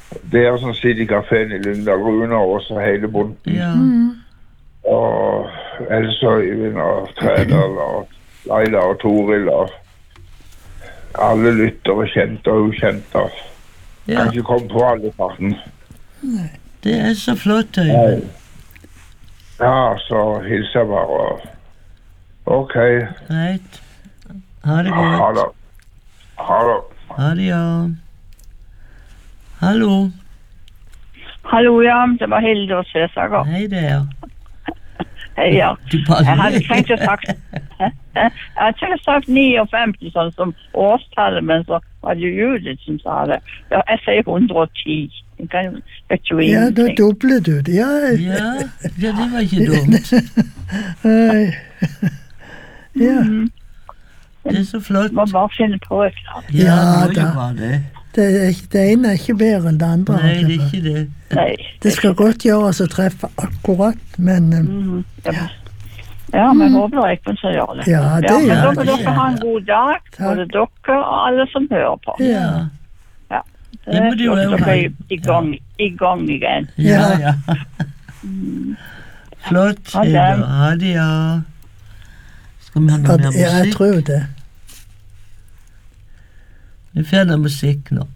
Der som sitter i kaféen i Lyngdal, Rune og også hele bonden. Ja. Og Else Øyvind og Trædal og Leila og Toril og alle lyttere, kjente og ukjente. Ja. Kan ikke komme på alle parten. Det er så flott, Øyvind. Ja, så hilser jeg bare. Ok. Greit. Ha det Ha godt. det. Ha det. Ha det, ja. Hallo. Hallo, ja, det var Hilde og Svesager. Hei der. Hei, ja. Du bare Jeg hadde tenkt å sagt, jeg hadde tenkt å sagt 59 sånn som årstallet, men så var det jo Judith som sa det. Ja, jeg sier 110. Jeg kan jo, vet jo Ja, da ingenting. dobler du det. Ja, Ja, det var ikke dumt. Nei. Ja, Det er så flott. Må bare finne på et eller annet. Ja, Ja, det må da. jo bare det. det ene er ikke bedre enn det andre. Nei, det er ikke det. Nei. Det skal godt gjøres å treffe akkurat, men Ja, men jeg håper dere ikke så gjør det. ja, det Ja, men gjør da det. må dere ha en god dag, både dere og alle som hører på. Ja. Det må du jo er ha. dere i gang igjen. Ja, ja. Flott. Ha det. Hilda. Ha det, ja. Skal vi ha noe mer Ja, jeg musikk? tror det. Vi får noe musikk nå.